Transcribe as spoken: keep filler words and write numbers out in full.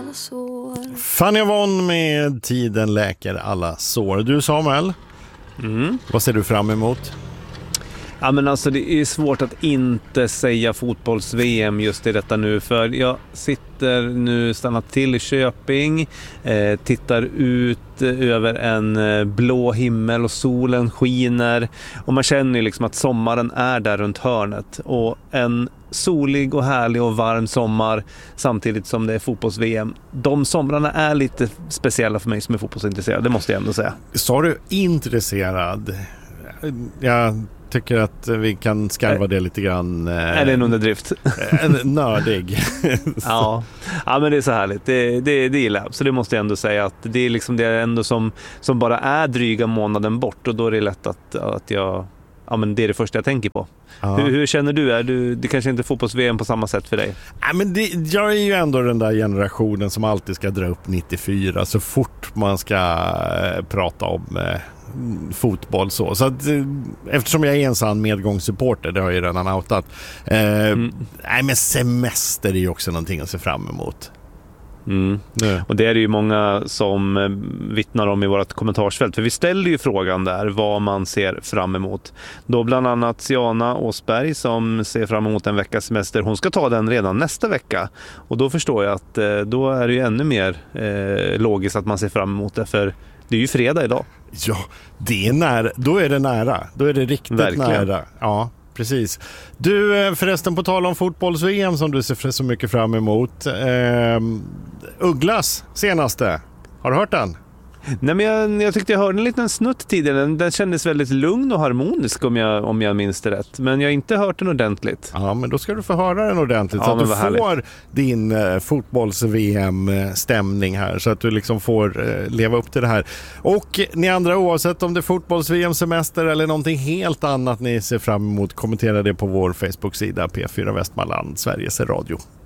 alla sår. Fanny Von med Tiden läker alla sår. Du Samuel, mm. vad ser du fram emot? Ja, men alltså det är svårt att inte säga fotbolls-V M just i detta nu, för jag sitter nu stannat till i Köping, eh, tittar ut över en eh, blå himmel och solen skiner och man känner ju liksom att sommaren är där runt hörnet, och en solig och härlig och varm sommar samtidigt som det är fotbolls-V M. De somrarna är lite speciella för mig som är fotbollsintresserad, det måste jag ändå säga. Så du intresserad? Jag tycker att vi kan skarva det lite grann. Eh, är det en underdrift? nördig. ja. ja, men det är så härligt. Det, det, det gillar jag. Så det måste jag ändå säga att det är liksom det är ändå som, som bara är dryga månaden bort, och då är det lätt att, att jag, ja, men det är det första jag tänker på. Ja. Hur, hur känner du? Är du? Det kanske inte är fotbolls-V M på samma sätt för dig? Ja, men det, jag är ju ändå den där generationen som alltid ska dra upp nittiofyra så fort man ska eh, prata om eh, fotboll så. Så att, eh, eftersom jag är en sån medgångssupporter, det har jag ju redan outat. Eh, mm. Nej, men semester är ju också någonting att se fram emot. Mm. Och det är det ju många som vittnar om i vårt kommentarsfält, för vi ställer ju frågan där vad man ser fram emot. Då bland annat Siana Åsberg som ser fram emot en veckas semester. Hon ska ta den redan nästa vecka, och då förstår jag att eh, då är det ju ännu mer eh, logiskt att man ser fram emot det, för det är ju fredag idag. Ja, det är nära. Då är det nära. Då är det riktigt Verkligen. nära. Ja, precis. Du, förresten på tal om fotbolls-V M som du ser så mycket fram emot. Eh, Ugglas senaste. Har du hört den? Nej, men jag, jag tyckte jag hörde en liten snutt tidigare. Den, den kändes väldigt lugn och harmonisk om jag, om jag minns det rätt. Men jag har inte hört den ordentligt. Ja, men då ska du få höra den ordentligt, ja, så att du får härligt. din eh, fotbolls-V M-stämning här. Så att du liksom får eh, leva upp till det här. Och ni andra, oavsett om det är fotbolls-V M-semester eller någonting helt annat ni ser fram emot, kommentera det på vår Facebook-sida P fyra Västmanland, Sveriges Radio.